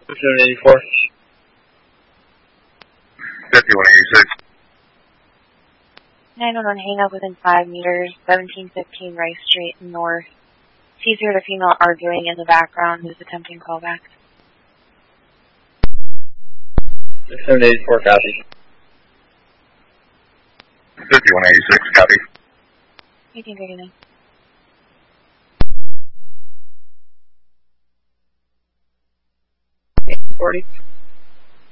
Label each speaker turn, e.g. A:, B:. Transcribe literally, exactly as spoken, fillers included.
A: seven eighty-four.
B: fifty-one eighty-six.
C: nine one one, hang up within five meters, seventeen fifteen Rice Street North. Sees here the female arguing in the background who's attempting callback.
A: seven eighty-four, copy.
B: fifty-one eighty-six, copy.
C: eighteen thirty-nine.
A: forty.